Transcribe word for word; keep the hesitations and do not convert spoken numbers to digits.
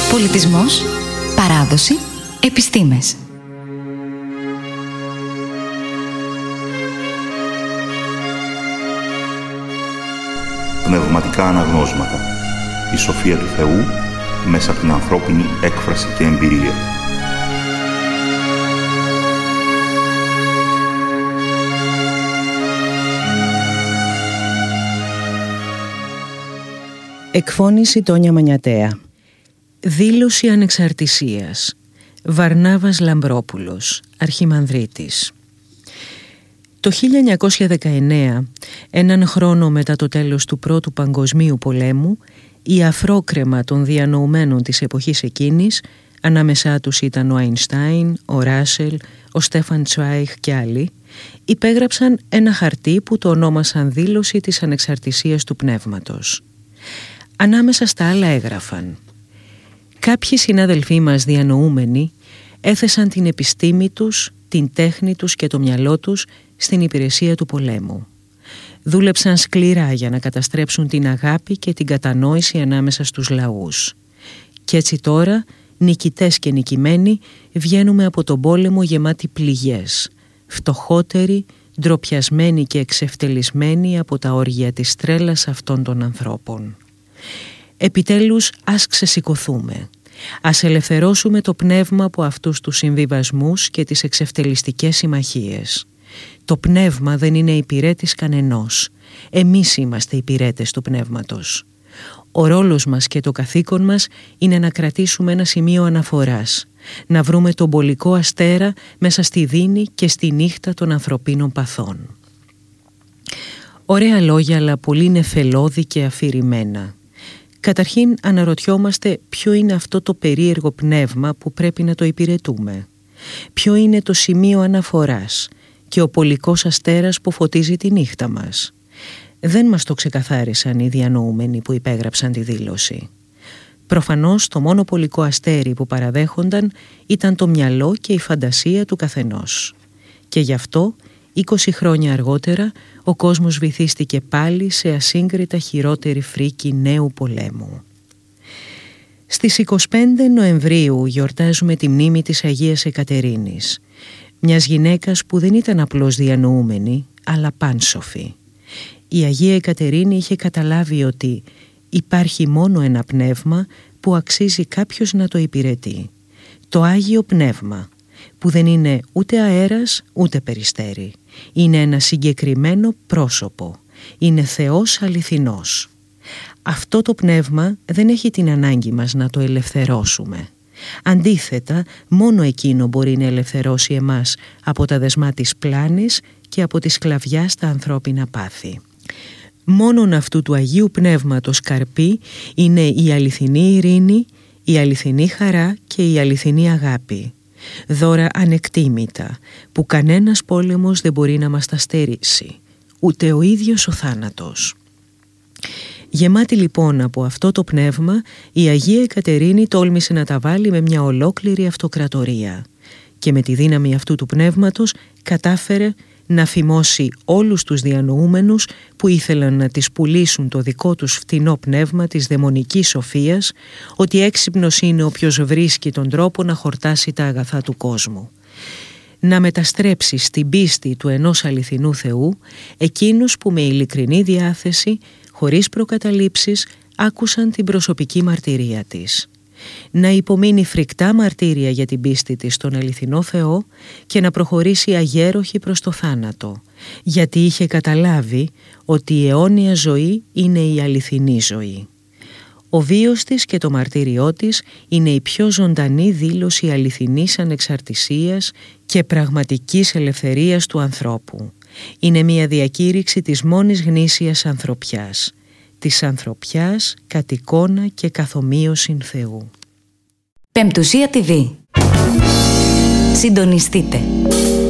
Πολιτισμός, παράδοση, επιστήμες. Πνευματικά αναγνώσματα. Η σοφία του Θεού μέσα από την ανθρώπινη έκφραση και εμπειρία. Εκφώνηση Τόνια Μανιατέα. Δήλωση ανεξαρτησίας. Βαρνάβας Λαμπρόπουλος, Αρχιμανδρίτης. Το χίλια εννιακόσια δεκαεννέα, έναν χρόνο μετά το τέλος του Πρώτου Παγκοσμίου Πολέμου, η αφρόκρεμα των διανοουμένων της εποχής εκείνης, ανάμεσά τους ήταν ο Αϊνστάιν, ο Ράσελ, ο Στέφαν Τσβάιχ και άλλοι, υπέγραψαν ένα χαρτί που το ονόμασαν «Δήλωση της ανεξαρτησίας του πνεύματος». Ανάμεσα στα άλλα έγραφαν: «Κάποιοι συνάδελφοί μας διανοούμενοι έθεσαν την επιστήμη τους, την τέχνη τους και το μυαλό τους στην υπηρεσία του πολέμου. Δούλεψαν σκληρά για να καταστρέψουν την αγάπη και την κατανόηση ανάμεσα στους λαούς. Κι έτσι τώρα, νικητές και νικημένοι, βγαίνουμε από τον πόλεμο γεμάτοι πληγές, φτωχότεροι, ντροπιασμένοι και εξευτελισμένοι από τα όργια της τρέλας αυτών των ανθρώπων. Επιτέλους ας ξεσηκωθούμε. Ας ελευθερώσουμε το πνεύμα από αυτούς τους συμβιβασμούς και τις εξευτελιστικές συμμαχίες. Το πνεύμα δεν είναι υπηρέτης κανενός. Εμείς είμαστε υπηρέτες του πνεύματος. Ο ρόλος μας και το καθήκον μας είναι να κρατήσουμε ένα σημείο αναφοράς, να βρούμε τον πολικό αστέρα μέσα στη δίνη και στη νύχτα των ανθρωπίνων παθών». Ωραία λόγια, αλλά πολύ νεφελώδη και αφηρημένα. Καταρχήν αναρωτιόμαστε ποιο είναι αυτό το περίεργο πνεύμα που πρέπει να το υπηρετούμε. Ποιο είναι το σημείο αναφοράς και ο πολικός αστέρας που φωτίζει τη νύχτα μας. Δεν μας το ξεκαθάρισαν οι διανοούμενοι που υπέγραψαν τη δήλωση. Προφανώς το μόνο πολικό αστέρι που παραδέχονταν ήταν το μυαλό και η φαντασία του καθενός. Και γι' αυτό, είκοσι χρόνια αργότερα, ο κόσμος βυθίστηκε πάλι σε ασύγκριτα χειρότερη φρίκη νέου πολέμου. Στις εικοστή πέμπτη Νοεμβρίου γιορτάζουμε τη μνήμη της Αγίας Εκατερίνης, μιας γυναίκας που δεν ήταν απλώς διανοούμενη, αλλά πάνσοφη. Η Αγία Εκατερίνη είχε καταλάβει ότι υπάρχει μόνο ένα πνεύμα που αξίζει κάποιος να το υπηρετεί. Το Άγιο Πνεύμα, που δεν είναι ούτε αέρας ούτε περιστέρι. Είναι ένα συγκεκριμένο πρόσωπο. Είναι Θεός αληθινός. Αυτό το πνεύμα δεν έχει την ανάγκη μας να το ελευθερώσουμε. Αντίθετα, μόνο εκείνο μπορεί να ελευθερώσει εμάς από τα δεσμά της πλάνης και από τη σκλαβιά στα ανθρώπινα πάθη. Μόνον αυτού του Αγίου Πνεύματος καρπή είναι η αληθινή ειρήνη, η αληθινή χαρά και η αληθινή αγάπη. Δώρα ανεκτήμητα που κανένας πόλεμος δεν μπορεί να μας τα στερήσει, ούτε ο ίδιος ο θάνατος. Γεμάτη λοιπόν από αυτό το πνεύμα, η Αγία Εκατερίνη τόλμησε να τα βάλει με μια ολόκληρη αυτοκρατορία και με τη δύναμη αυτού του πνεύματος κατάφερε να φημώσει όλους τους διανοούμενους που ήθελαν να της πουλήσουν το δικό τους φτηνό πνεύμα της δαιμονικής σοφίας, ότι έξυπνος είναι όποιος βρίσκει τον τρόπο να χορτάσει τα αγαθά του κόσμου. Να μεταστρέψει στην πίστη του ενός αληθινού Θεού εκείνους που με ειλικρινή διάθεση, χωρίς προκαταλήψεις, άκουσαν την προσωπική μαρτυρία της. Να υπομείνει φρικτά μαρτύρια για την πίστη της στον αληθινό Θεό και να προχωρήσει αγέροχη προς το θάνατο, γιατί είχε καταλάβει ότι η αιώνια ζωή είναι η αληθινή ζωή. Ο βίος της και το μαρτύριό της είναι η πιο ζωντανή δήλωση αληθινής ανεξαρτησίας και πραγματικής ελευθερίας του ανθρώπου. Είναι μια διακήρυξη της μόνης γνήσιας ανθρωπιάς, της ανθρωπιάς κατ' εικόνα και καθομοίωσιν Θεού. Πεμπτουσία τι βι. Συντονιστείτε.